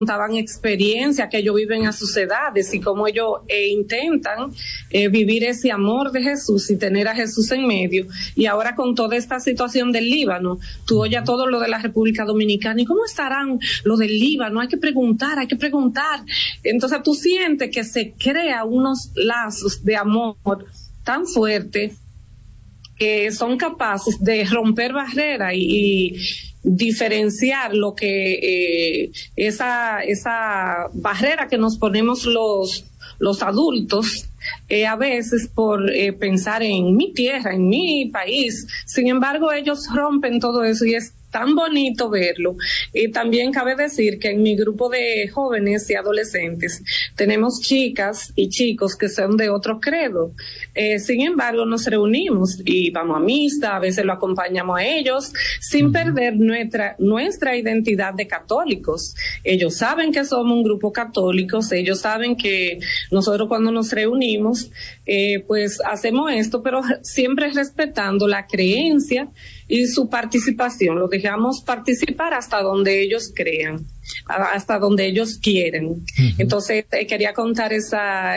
contaban experiencias que ellos viven a sus edades y cómo ellos intentan vivir ese amor de Jesús y tener a Jesús en medio. Y ahora con toda esta situación del Líbano, tú oyes todo lo de la República Dominicana y cómo estarán lo del Líbano, hay que preguntar. Entonces tú sientes que se crea unos lazos de amor tan fuertes que son capaces de romper barreras y diferenciar lo que esa barrera que nos ponemos los adultos a veces por pensar en mi tierra, en mi país. Sin embargo, ellos rompen todo eso y es tan bonito verlo. Y también cabe decir que en mi grupo de jóvenes y adolescentes tenemos chicas y chicos que son de otro credo. Sin embargo, nos reunimos y vamos a misa, a veces lo acompañamos a ellos sin perder nuestra identidad de católicos. Ellos saben que somos un grupo católico, ellos saben que nosotros cuando nos reunimos, pues hacemos esto, pero siempre respetando la creencia y su participación. Lo dejamos participar hasta donde ellos crean, hasta donde ellos quieren. Entonces, quería contar esa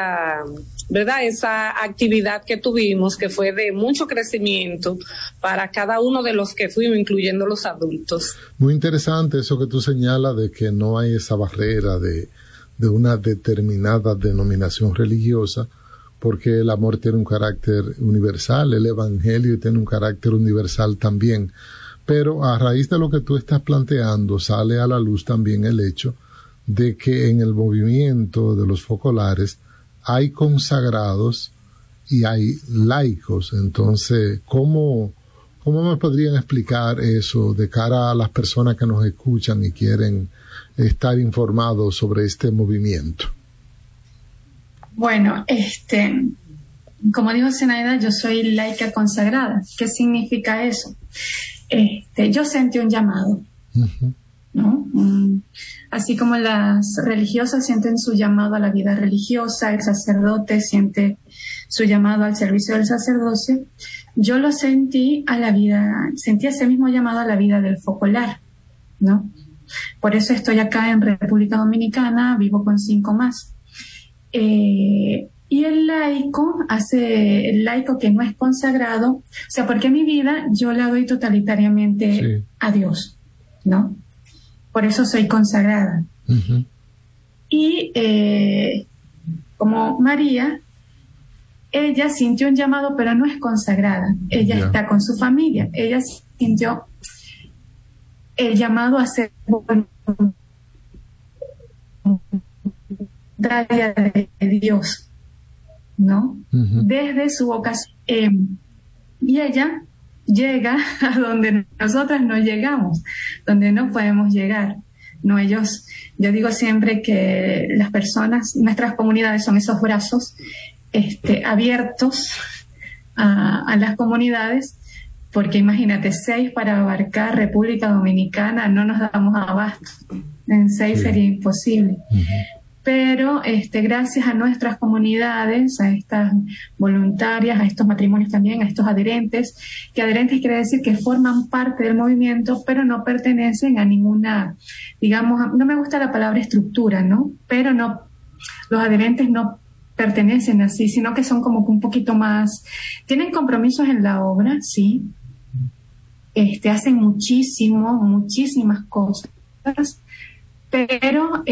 actividad que tuvimos, que fue de mucho crecimiento para cada uno de los que fuimos, incluyendo los adultos. Muy interesante eso que tú señalas de que no hay esa barrera de una determinada denominación religiosa, porque el amor tiene un carácter universal, el evangelio tiene un carácter universal también. Pero a raíz de lo que tú estás planteando, sale a la luz también el hecho de que en el movimiento de los focolares hay consagrados y hay laicos. Entonces, ¿cómo me podrían explicar eso de cara a las personas que nos escuchan y quieren estar informados sobre este movimiento? Bueno, como dijo Zenaida, yo soy laica consagrada. ¿Qué significa eso? Yo sentí un llamado, ¿no? Así como las religiosas sienten su llamado a la vida religiosa, el sacerdote siente su llamado al servicio del sacerdocio, yo lo sentí sentí ese mismo llamado a la vida del focolar, ¿no? Por eso estoy acá en República Dominicana, vivo con 5 más. Y el laico que no es consagrado, o sea, porque mi vida yo la doy totalitariamente a Dios, ¿no? Por eso soy consagrada. Y como María, ella sintió un llamado, pero no es consagrada. Ella está con su familia. Ella sintió el llamado a ser de Dios, ¿no? Desde su vocación. Y ella llega a donde nosotras no llegamos, donde no podemos llegar. No, yo digo siempre que las personas, nuestras comunidades son esos brazos abiertos a las comunidades, porque imagínate, 6 para abarcar República Dominicana, no nos damos abasto. En 6 sería imposible. Pero gracias a nuestras comunidades, a estas voluntarias, a estos matrimonios también, a estos adherentes, que adherentes quiere decir que forman parte del movimiento, pero no pertenecen a ninguna, digamos, no me gusta la palabra estructura, ¿no? Pero no, los adherentes no pertenecen así, sino que son como un poquito más, tienen compromisos en la obra, sí, hacen muchísimas cosas, pero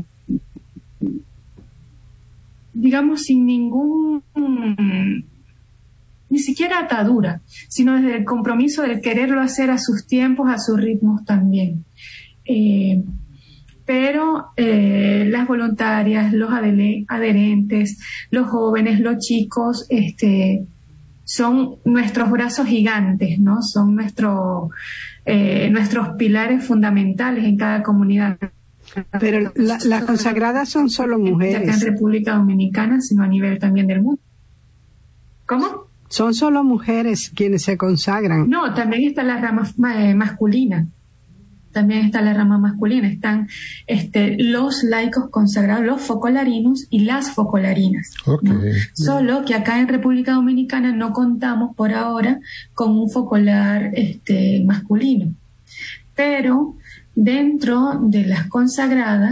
digamos sin ni siquiera atadura, sino desde el compromiso de quererlo hacer a sus tiempos, a sus ritmos también. Pero las voluntarias, los adherentes, los jóvenes, los chicos, son nuestros brazos gigantes, ¿no? Son nuestros pilares fundamentales en cada comunidad. Pero las consagradas son solo mujeres. Acá en República Dominicana, sino a nivel también del mundo. ¿Cómo? ¿Son solo mujeres quienes se consagran? No, también está la rama masculina. También está la rama masculina. Están los laicos consagrados, los focolarinos y las focolarinas. Okay. ¿No? Solo que acá en República Dominicana no contamos por ahora con un focolar masculino. Pero dentro de las consagradas